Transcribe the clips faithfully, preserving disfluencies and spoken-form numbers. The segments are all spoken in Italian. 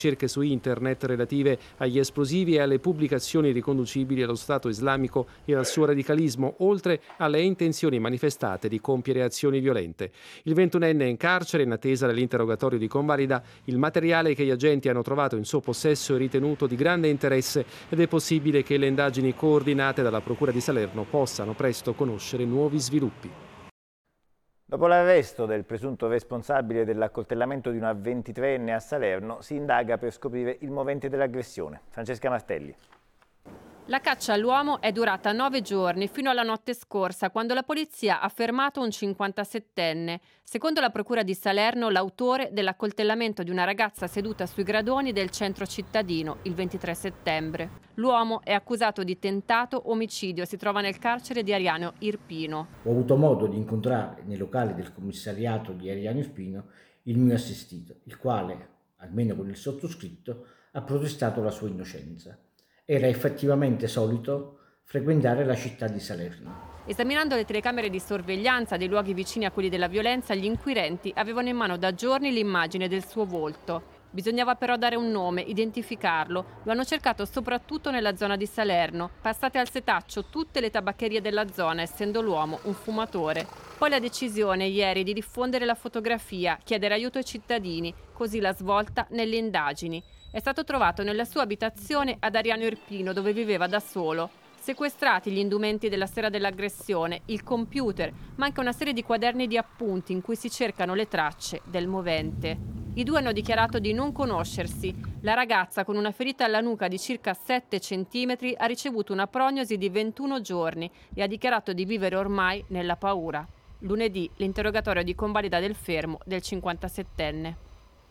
Ricerche su internet relative agli esplosivi e alle pubblicazioni riconducibili allo Stato islamico e al suo radicalismo, oltre alle intenzioni manifestate di compiere azioni violente. Il ventunenne è in carcere in attesa dell'interrogatorio di convalida. Il materiale che gli agenti hanno trovato in suo possesso è ritenuto di grande interesse ed è possibile che le indagini coordinate dalla Procura di Salerno possano presto conoscere nuovi sviluppi. Dopo l'arresto del presunto responsabile dell'accoltellamento di una ventitreenne a Salerno, si indaga per scoprire il movente dell'aggressione. Francesca Martelli. La caccia all'uomo è durata nove giorni, fino alla notte scorsa, quando la polizia ha fermato un cinquantasettenne. Secondo la procura di Salerno, l'autore dell'accoltellamento di una ragazza seduta sui gradoni del centro cittadino il ventitré settembre. L'uomo è accusato di tentato omicidio e si trova nel carcere di Ariano Irpino. Ho avuto modo di incontrare nei locali del commissariato di Ariano Irpino il mio assistito, il quale, almeno con il sottoscritto, ha protestato la sua innocenza. Era effettivamente solito frequentare la città di Salerno. Esaminando le telecamere di sorveglianza dei luoghi vicini a quelli della violenza, gli inquirenti avevano in mano da giorni l'immagine del suo volto. Bisognava però dare un nome, identificarlo. Lo hanno cercato soprattutto nella zona di Salerno, passate al setaccio tutte le tabaccherie della zona, essendo l'uomo un fumatore. Poi la decisione ieri di diffondere la fotografia, chiedere aiuto ai cittadini, così la svolta nelle indagini. È stato trovato nella sua abitazione ad Ariano Irpino, dove viveva da solo. Sequestrati gli indumenti della sera dell'aggressione, il computer, ma anche una serie di quaderni di appunti in cui si cercano le tracce del movente. I due hanno dichiarato di non conoscersi. La ragazza, con una ferita alla nuca di circa sette centimetri, ha ricevuto una prognosi di ventuno giorni e ha dichiarato di vivere ormai nella paura. Lunedì l'interrogatorio di convalida del fermo del cinquantasettenne.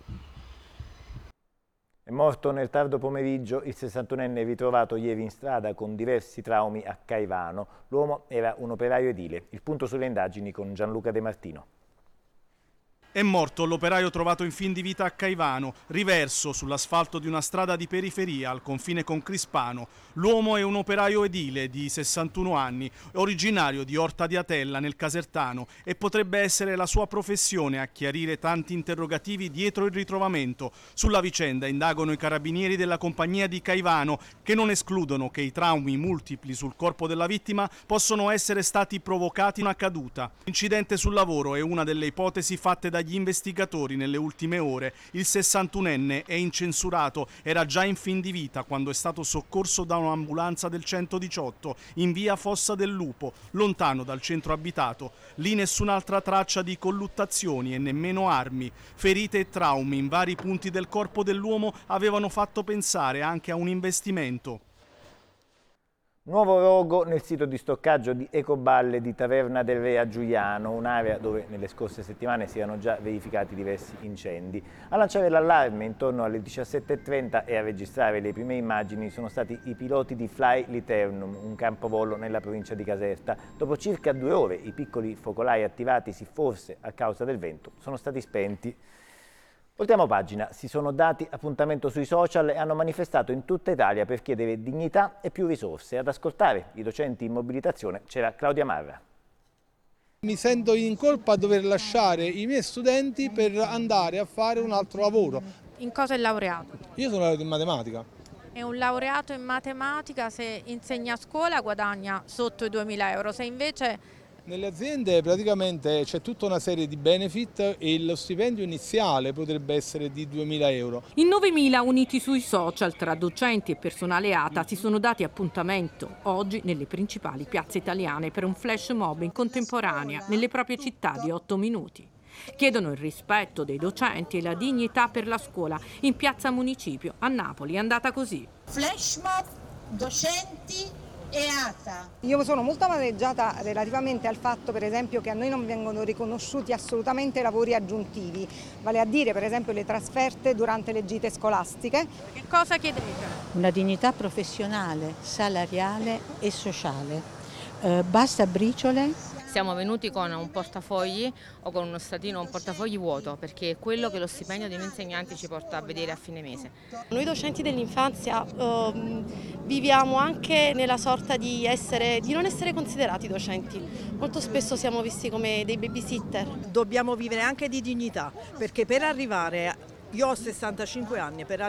È morto nel tardo pomeriggio il sessantunenne ritrovato ieri in strada con diversi traumi a Caivano. L'uomo era un operaio edile. Il punto sulle indagini con Gianluca De Martino. È morto l'operaio trovato in fin di vita a Caivano, riverso sull'asfalto di una strada di periferia al confine con Crispano. L'uomo è un operaio edile di sessantuno anni, originario di Orta di Atella nel Casertano, e potrebbe essere la sua professione a chiarire tanti interrogativi dietro il ritrovamento. Sulla vicenda indagano i carabinieri della compagnia di Caivano, che non escludono che i traumi multipli sul corpo della vittima possono essere stati provocati da una caduta. L'incidente sul lavoro è una delle ipotesi fatte da dagli investigatori nelle ultime ore. Il sessantunenne è incensurato, era già in fin di vita quando è stato soccorso da un'ambulanza del centodiciotto in via Fossa del Lupo, lontano dal centro abitato. Lì nessun'altra traccia di colluttazioni e nemmeno armi. Ferite e traumi in vari punti del corpo dell'uomo avevano fatto pensare anche a un investimento. Nuovo rogo nel sito di stoccaggio di ecoballe di Taverna del Re a Giuliano, un'area dove nelle scorse settimane si erano già verificati diversi incendi. A lanciare l'allarme intorno alle diciassette e trenta e a registrare le prime immagini sono stati i piloti di Fly Liternum, un campovolo nella provincia di Caserta. Dopo circa due ore i piccoli focolai attivatisi forse a causa del vento sono stati spenti. Voltiamo pagina, si sono dati appuntamento sui social e hanno manifestato in tutta Italia per chiedere dignità e più risorse. Ad ascoltare i docenti in mobilitazione c'era Claudia Marra. Mi sento in colpa a dover lasciare i miei studenti per andare a fare un altro lavoro. In cosa è laureato? Io sono laureato in matematica. È un laureato in matematica, se insegna a scuola guadagna sotto i duemila euro, se invece... Nelle aziende praticamente c'è tutta una serie di benefit e lo stipendio iniziale potrebbe essere di duemila euro. In novemila uniti sui social tra docenti e personale A T A si sono dati appuntamento oggi nelle principali piazze italiane per un flash mob in contemporanea nelle proprie città di otto minuti. Chiedono il rispetto dei docenti e la dignità per la scuola. In piazza Municipio a Napoli è andata così. Flash mob, docenti e A T A. Io sono molto amareggiata relativamente al fatto, per esempio, che a noi non vengono riconosciuti assolutamente lavori aggiuntivi, vale a dire per esempio le trasferte durante le gite scolastiche. Che cosa chiedete? Una dignità professionale, salariale e sociale. Eh, basta briciole. Siamo venuti con un portafogli o con uno statino, un portafogli vuoto, perché è quello che lo stipendio di noi insegnanti ci porta a vedere a fine mese. Noi docenti dell'infanzia eh, viviamo anche nella sorta di, essere, di non essere considerati docenti. Molto spesso siamo visti come dei babysitter. Dobbiamo vivere anche di dignità, perché per arrivare, io ho sessantacinque anni, per